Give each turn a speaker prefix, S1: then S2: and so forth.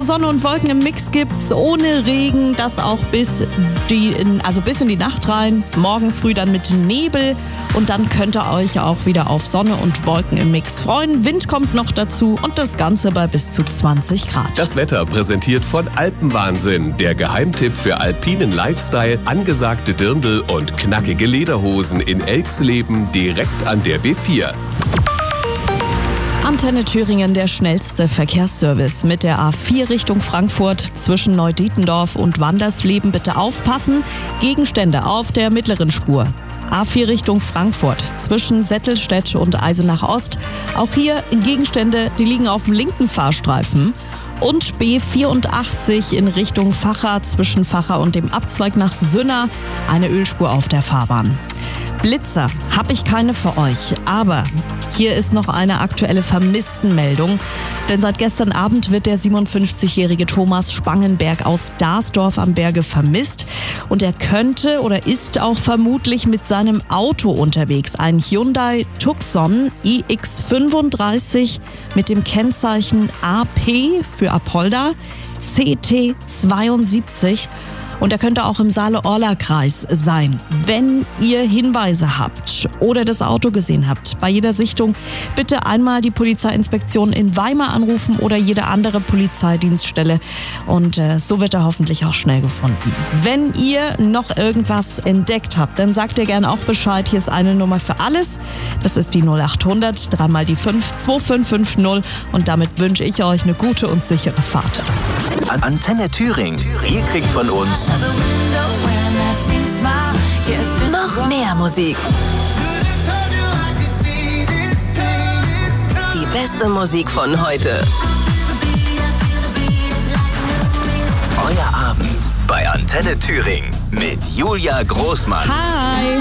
S1: Sonne und Wolken im Mix gibt's, ohne Regen, das auch bis in die Nacht rein. Morgen früh dann mit Nebel und dann könnt ihr euch auch wieder auf Sonne und Wolken im Mix freuen. Wind kommt noch dazu und das Ganze bei bis zu 20 Grad.
S2: Das Wetter präsentiert von Alpenwahnsinn, der Geheimtipp für alpinen Lifestyle, angesagte Dirndl und knackige Lederhosen in Elxleben direkt an der B4.
S1: Antenne Thüringen, der schnellste Verkehrsservice mit der A4 Richtung Frankfurt zwischen Neudietendorf und Wandersleben. Bitte aufpassen, Gegenstände auf der mittleren Spur. A4 Richtung Frankfurt zwischen Settelstedt und Eisenach Ost. Auch hier Gegenstände, die liegen auf dem linken Fahrstreifen. Und B84 in Richtung Vacha zwischen Vacha und dem Abzweig nach Sünna. Eine Ölspur auf der Fahrbahn. Blitzer habe ich keine für euch, aber hier ist noch eine aktuelle Vermisstenmeldung. Denn seit gestern Abend wird der 57-jährige Thomas Spangenberg aus Darsdorf am Berge vermisst. Und er könnte oder ist auch vermutlich mit seinem Auto unterwegs. Ein Hyundai Tucson iX35 mit dem Kennzeichen AP für Apolda CT72. Und er könnte auch im Saale-Orla-Kreis sein. Wenn ihr Hinweise habt oder das Auto gesehen habt, bei jeder Sichtung bitte einmal die Polizeiinspektion in Weimar anrufen oder jede andere Polizeidienststelle. Und so wird er hoffentlich auch schnell gefunden. Wenn ihr noch irgendwas entdeckt habt, dann sagt ihr gerne auch Bescheid. Hier ist eine Nummer für alles. Das ist die 0800 3 mal die 5 2550. Und damit wünsche ich euch eine gute und sichere Fahrt.
S3: Antenne Thüringen. Ihr kriegt von uns
S4: noch mehr Musik. Die beste Musik von heute.
S3: Euer Abend bei Antenne Thüringen mit Julia Großmann.
S1: Hi!